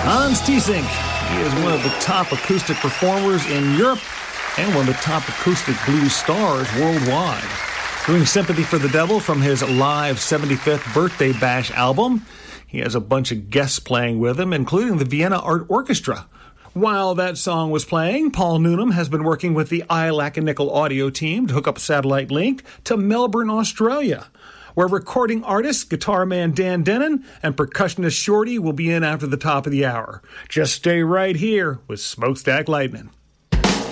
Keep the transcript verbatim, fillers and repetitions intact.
Hans Thiesink. He is one of the top acoustic performers in Europe and one of the top acoustic blues stars worldwide. Doing Sympathy for the Devil from his live seventy-fifth Birthday Bash album. He has a bunch of guests playing with him, including the Vienna Art Orchestra. While that song was playing, Paul Newnham has been working with the iLac and Nickel audio team to hook up a satellite link to Melbourne, Australia, where recording artist, guitar man Dan Denon, and percussionist Shorty will be in after the top of the hour. Just stay right here with Smokestack Lightning.